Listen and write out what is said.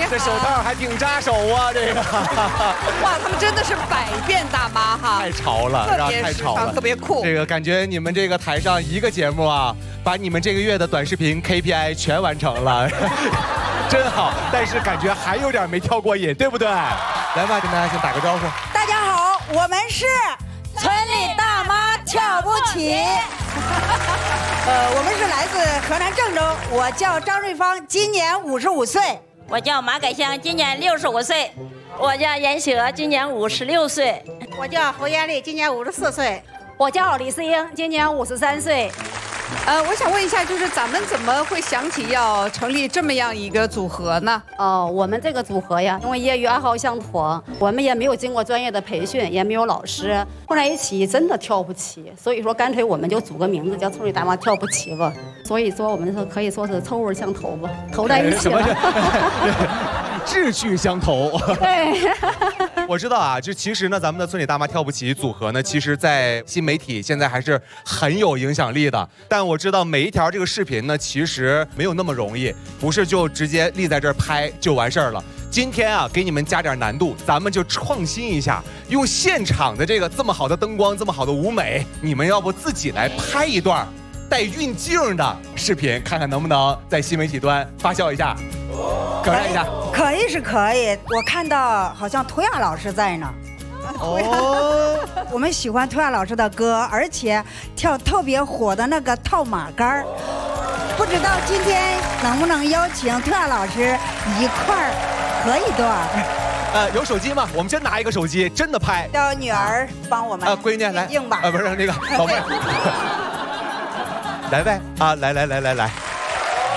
这手套还挺扎手啊，这个。 哇，他们真的是百变大妈哈， 太潮了， 特别时尚，特别酷。 这个感觉你们这个台上一个节目啊，把你们这个月的短视频 KPI 全完成了，真好。但是感觉还有点没跳过瘾，对不对？来吧，跟大家先打个招呼。 大家好，我们是村里大妈跳不起。我们是来自河南郑州，我叫张瑞芳，今年55岁。 我叫马改香，今年65岁。我叫严喜娥，今年56岁。 我叫侯艳丽，今年54岁。 我叫李思英，今年53岁。 我想问一下，就是咱们怎么会想起要成立这么样一个组合呢？ 我们这个组合呀，因为业余爱好相投，我们也没有经过专业的培训，也没有老师，混在一起真的跳不起，所以说干脆我们就组个名字叫村里大妈跳不起吧。所以说我们是可以说是臭味相投吧，投在一起了。 志趣相投。 对。 我知道啊，就其实呢，咱们的村里大妈跳不起组合呢，其实在新媒体现在还是很有影响力的。但我知道每一条这个视频呢，其实没有那么容易，不是就直接立在这儿拍就完事儿了。今天啊，给你们加点难度，咱们就创新一下，用现场的这么好的灯光，这么好的舞美，你们要不自己来拍一段带运镜的视频，看看能不能在新媒体端发酵一下，挑战一下。 可以是可以，我看到好像涂鸦老师在呢。哦，我们喜欢涂鸦老师的歌，而且跳特别火的那个套马杆儿，不知道今天能不能邀请涂鸦老师一块儿合一段？ 有手机吗？我们先拿一个手机，真的拍。 叫女儿帮我们。 闺女来。 硬吧。 不是那个宝贝。来呗，来。